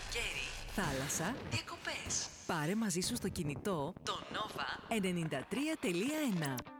Καλοκαίρι, θάλασσα, διακοπές. Πάρε μαζί σου στο κινητό το Nova 93.1.